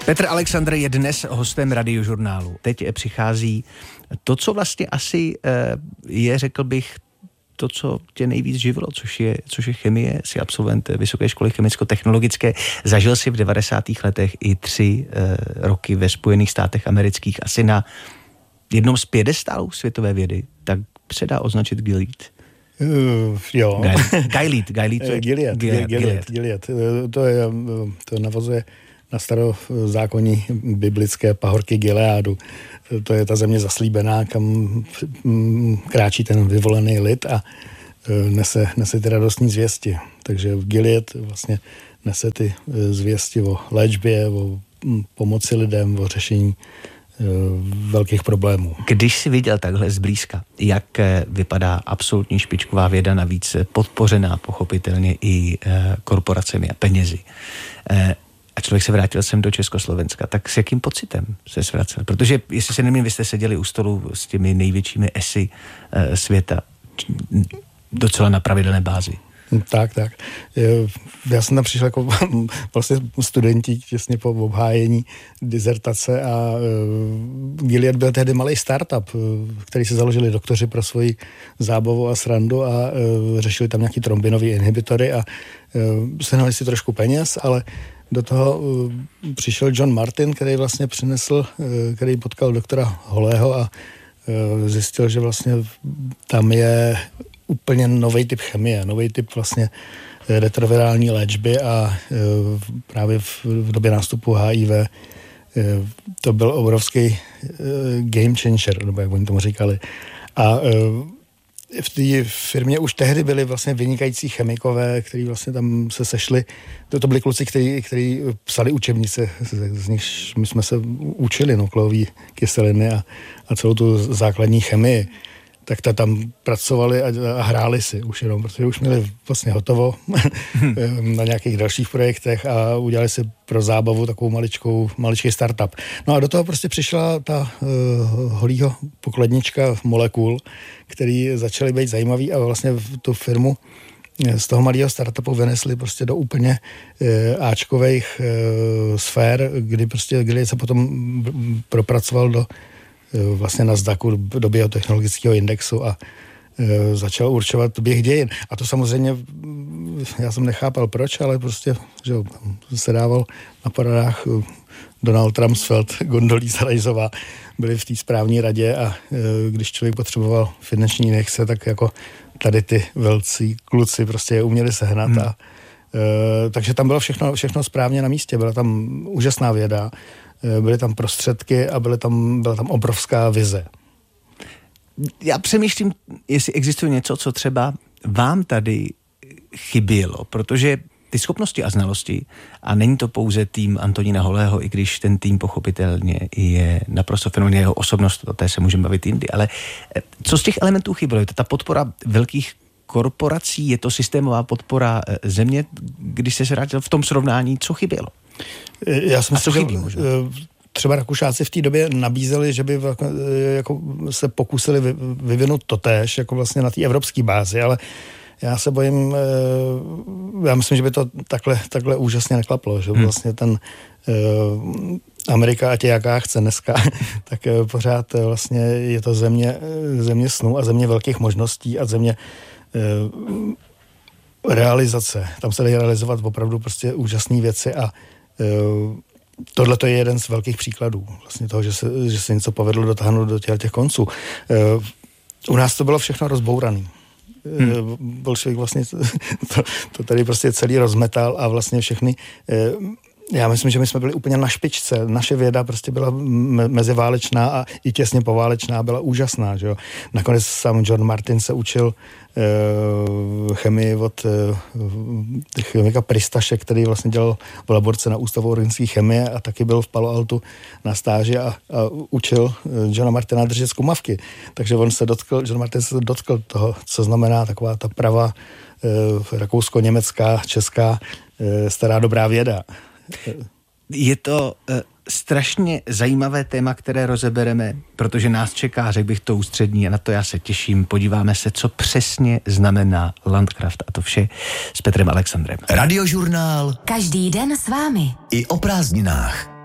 Petr Alexandr je dnes hostem Radiožurnálu. Teď přichází to, co vlastně asi je, řekl bych, to, co tě nejvíc živilo, což je chemie, jsi absolvent Vysoké školy chemicko-technologické. Zažil si v 90. letech i 3 roky ve Spojených státech amerických, asi na jednom z piedestálů světové vědy. Tak se dá označit Gilead. Jo. Gilead. To navazuje na starozákonní biblické pahorky Gileádu. To je ta země zaslíbená, kam kráčí ten vyvolený lid a nese ty radostní zvěsti. Takže Gilead vlastně nese ty zvěsti o léčbě, o pomoci lidem, o řešení velkých problémů. Když jsi viděl takhle zblízka, jak vypadá absolutní špičková věda, navíc podpořená pochopitelně i korporacemi a penězi, a člověk se vrátil sem do Československa, tak s jakým pocitem se vracel? Protože, jestli se nemýlím, vy jste seděli u stolu s těmi největšími esy světa docela na pravidelné bázi. Tak. Já jsem tam přišel jako vlastně studenti těsně po obhájení dizertace a Gilead byl tehdy malý startup, který se založili doktoři pro svoji zábavu a srandu a řešili tam nějaký trombinové inhibitory a sehnali si trošku peněz, ale do toho přišel John Martin, který vlastně který potkal doktora Holého a zjistil, že vlastně tam je úplně nový typ chemie, nový typ vlastně retrovirální léčby a právě v době nástupu HIV to byl obrovský game changer, nebo jak oni tomu říkali. A v té firmě už tehdy byli vlastně vynikající chemikové, kteří vlastně tam se sešli. To byli kluci, kteří psali učebnice, z nich my jsme se učili nukleové kyseliny a celou tu základní chemii. Tak tam pracovali a hráli si už jenom, protože už měli vlastně hotovo na nějakých dalších projektech a udělali si pro zábavu takovou maličký startup. No a do toho prostě přišla ta holýho pokladnička molekul, který začaly být zajímavý a vlastně tu firmu z toho malého startupu vynesli prostě do úplně áčkových sfér, kdy se potom propracoval do vlastně na Nasdaqu do biotechnologického indexu a začal určovat běh dějin. A to samozřejmě, já jsem nechápal proč, ale prostě, že se dával na paradách Donald Rumsfeld, Gondolíza Rajzová, byli v té správní radě a když člověk potřeboval finanční injekce, tak jako tady ty velcí kluci prostě je uměli sehnat a takže tam bylo všechno správně na místě, byla tam úžasná věda, byly tam prostředky a byla tam obrovská vize. Já přemýšlím, jestli existuje něco, co třeba vám tady chybělo, protože ty schopnosti a znalosti, a není to pouze tým Antonína Holého, i když ten tým pochopitelně je naprosto fenomenální, jeho osobnost, o té se můžeme bavit jindy, ale co z těch elementů chybělo? Je to ta podpora velkých korporací, je to systémová podpora země, když se vrátil v tom srovnání, co chybělo? Já si myslím, že třeba Rakušáci v té době nabízeli, že by jako se pokusili vyvinout totéž, jako vlastně na té evropské bázi, ale já se bojím, já myslím, že by to takhle úžasně neklaplo, že vlastně ten Amerika, ať je jaká chce dneska, tak pořád vlastně je to země snů a země velkých možností a země realizace. Tam se dají realizovat opravdu prostě úžasné věci a tohle to je jeden z velkých příkladů vlastně toho, že se něco povedlo dotáhnout do těch konců. U nás to bylo všechno rozbouraný. Bolševik vlastně to tady prostě celý rozmetal a vlastně všechny já myslím, že my jsme byli úplně na špičce. Naše věda prostě byla meziválečná a i těsně poválečná byla úžasná. Že jo? Nakonec sám John Martin se učil chemii od chemika Pristaše, který vlastně dělal v laborce na Ústavu organické chemie a taky byl v Palo Altu na stáži a učil Johna Martina držet zkumavky. Takže John Martin se dotkl toho, co znamená taková ta pravá rakousko-německá, česká stará dobrá věda. Je to strašně zajímavé téma, které rozebereme, protože nás čeká, řekl bych, to ústřední a na to já se těším. Podíváme se, co přesně znamená Landkraft a to vše s Petrem Alexandrem. Radiožurnál. Každý den s vámi. I o prázdninách.